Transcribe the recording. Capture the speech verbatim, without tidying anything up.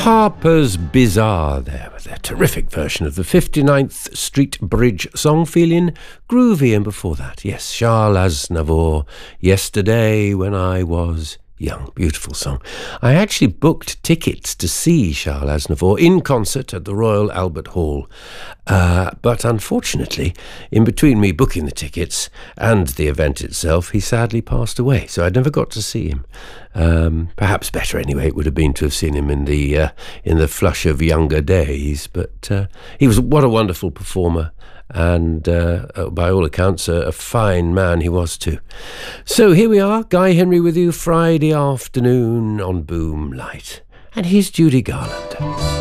Harper's Bazaar there with their terrific version of the fifty-ninth Street Bridge song, feeling groovy. And before that, yes, Charles Aznavour, Yesterday When I Was Young. Beautiful song. I actually booked tickets to see Charles Aznavour in concert at the Royal Albert Hall. Uh, but unfortunately, in between me booking the tickets and the event itself, he sadly passed away. So I never got to see him. Um, perhaps better anyway, it would have been to have seen him in the uh, in the flush of younger days. But uh, he was what a wonderful performer. And uh, by all accounts, a, a fine man he was too. So here we are, Guy Henry with you Friday afternoon on Boom Light. And here's Judy Garland.